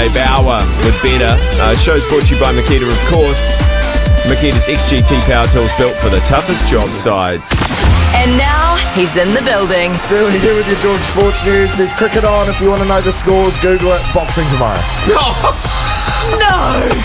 DJ Bauer with Better. Show's brought to you by Makita, of course. Makita's XGT power tools built for the toughest job sites. And now he's in the building. So here with your George Sports News. There's cricket on. If you want to know the scores, Google it. Boxing tomorrow. No!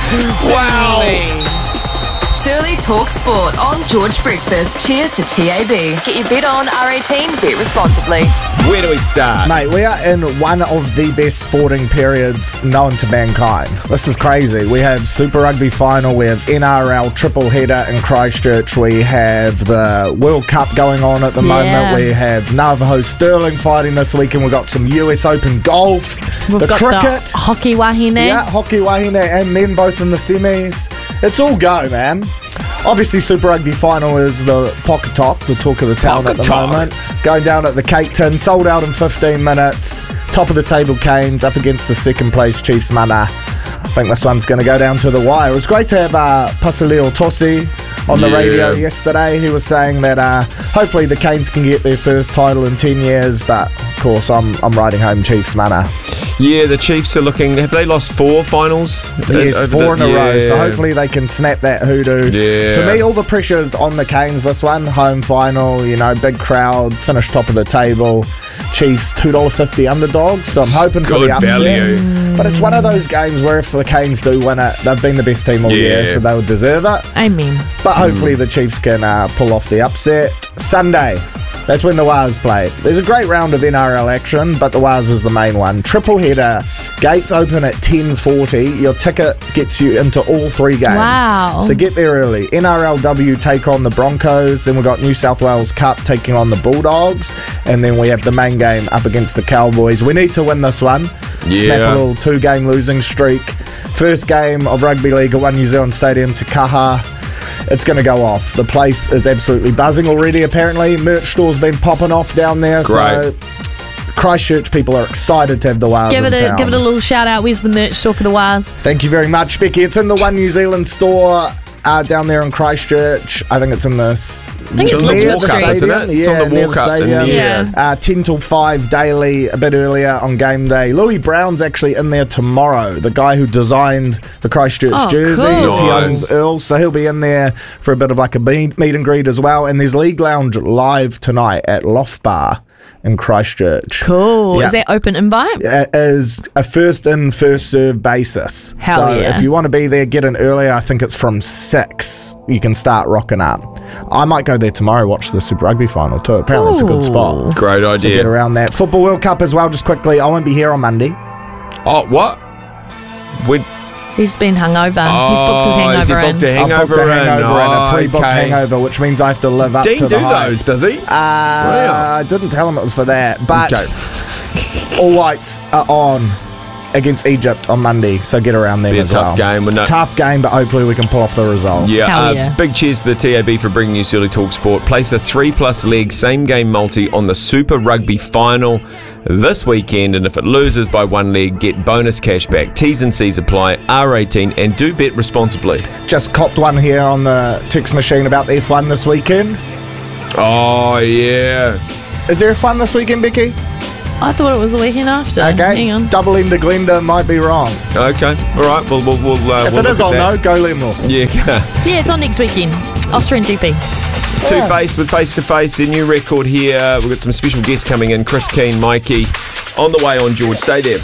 Wow! Surly Talk Sport on George Breakfast. Cheers to TAB. Get your bet on R18. Bet responsibly. Where do we start? Mate, we are in one of the best sporting periods known to mankind. This is crazy. We have Super Rugby final, we have NRL triple header in Christchurch, we have the World Cup going on at the moment, we have Navajo Sterling fighting this weekend, we've got some US Open golf, We've the got cricket. the hockey wahine. Yeah, hockey wahine and men both in the semis. It's all go, man. Obviously, Super Rugby final is the Poketop, the talk of the town at the moment. Going down at the Cake Tin, sold out in 15 minutes. Top of the table Canes up against the second place Chiefs Mana. I think this one's going to go down to the wire. It was great to have Pasileo Tosi on the radio yesterday. He was saying that hopefully the Canes can get their first title in 10 years, but of course I'm riding home Chiefs Mana. Yeah, the Chiefs are looking... Have they lost 4 finals? Yes, 4 in a row. So hopefully they can snap that hoodoo. Yeah. For me, all the pressure's on the Canes this one. Home final, you know, big crowd, finish top of the table. Chiefs, $2.50 underdogs. So I'm hoping for the upset. Value. But it's one of those games where if the Canes do win it, they've been the best team all year, so they would deserve it. I mean. But hopefully the Chiefs can pull off the upset. Sunday. That's when the Wars play. There's a great round of NRL action, but the Wars is the main one. Triple header, gates open at 10:40. Your ticket gets you into all 3 games. Wow. So get there early. NRLW take on the Broncos. Then we've got New South Wales Cup taking on the Bulldogs. And then we have the main game up against the Cowboys. We need to win this one. Snap a little 2-game losing streak. First game of Rugby League at One New Zealand Stadium, Te Kaha. It's going to go off. The place is absolutely buzzing already, apparently. Merch store's been popping off down there. Great. So Christchurch people are excited to have the Wars Give in it town. a little shout out. Where's the merch store for the Wars? Thank you very much, Becky. It's in the One New Zealand store down there in Christchurch. I think it's in this... I think it's Litchfield Street, isn't it? It's on the near walk-up. stadium. Yeah. 10 till 5 daily, a bit earlier on game day. Louis Brown's actually in there tomorrow, the guy who designed the Christchurch jerseys. Cool. He owns Earl, so he'll be in there for a bit of like a meet and greet as well. And there's League Lounge live tonight at Loft Bar in Christchurch. Cool. Yeah. Is that open invite? It is a first in, first served basis. Hell so yeah. if you want to be there, get in earlier. I think it's from 6. You can start rocking up. I might go there tomorrow, watch the Super Rugby final too. Apparently it's a good spot. Great So idea. get around that. Football World Cup as well, just quickly. I won't be here on Monday. Oh, what? He's been hungover. He's booked his hangover Has he booked a in. hangover I've booked a hangover and a pre-booked okay. hangover, which means I have to live up Dean to the do hype. those, does he? I didn't tell him it was for that, but all whites are on against Egypt on Monday, so get around them Be a as tough well. game, wouldn't it? Tough game, but hopefully we can pull off the result. Yeah, Hell yeah. Big cheers to the TAB for bringing you Surly Talk Sport. Place a 3+ leg same game multi on the Super Rugby final this weekend, and if it loses by 1 leg, get bonus cash back. T's and C's apply. R18, and do bet responsibly. Just copped one here on the text machine about the F1 this weekend. Oh yeah. Is there a F1 this weekend, Becky? I thought it was the weekend after. Okay. Hang on. Double end to Glenda might be wrong. Okay. All right. We'll If we'll it is, look I'll at know. Go Liam Wilson. that. Yeah. Yeah, it's on next weekend. Austrian GP. It's Two-Face with Face to Face, their new record here. We've got some special guests coming in. Chris Keane, Mikey, on the way on George. Stay there.